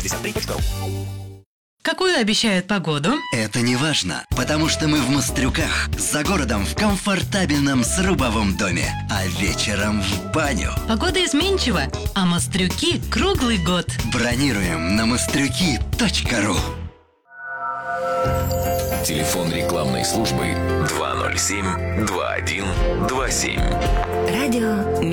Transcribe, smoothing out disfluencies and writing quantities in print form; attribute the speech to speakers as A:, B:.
A: Строй63.ру.
B: Какую обещают погоду?
C: Это не важно, потому что мы в Мострюках, за городом в комфортабельном срубовом доме, а вечером в баню.
B: Погода изменчива, а Мострюки круглый год.
C: Бронируем на мострюки.ру.
D: Телефон рекламной службы 207 2127.
E: Радио